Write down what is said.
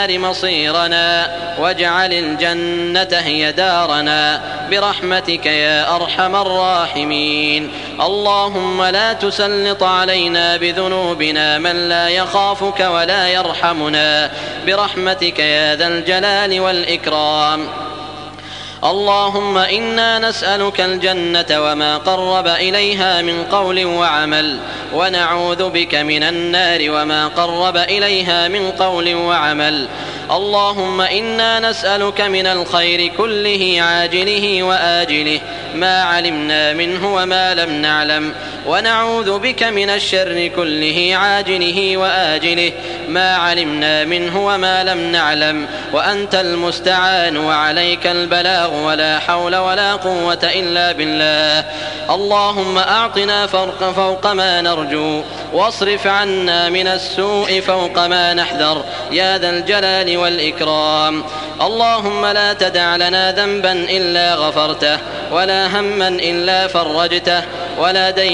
النار مصيرنا واجعل الجنة هي دارنا برحمتك يا أرحم الراحمين. اللهم لا تسلط علينا بذنوبنا من لا يخافك ولا يرحمنا برحمتك يا ذا الجلال والإكرام. اللهم إنا نسألك الجنة وما قرب إليها من قول وعمل، ونعوذ بك من النار وما قرب إليها من قول وعمل. اللهم إنا نسألك من الخير كله عاجله وآجله ما علمنا منه وما لم نعلم، ونعوذ بك من الشر كله عاجله وآجله ما علمنا منه وما لم نعلم، وأنت المستعان وعليك البلاغ ولا حول ولا قوة إلا بالله. اللهم أعطنا فوق ما نرجو، واصرف عنا من السوء فوق ما نحذر يا ذا الجلال والإكرام. اللهم لا تدع لنا ذنبا إلا غفرته، ولا هما إلا فرجته، ولا دين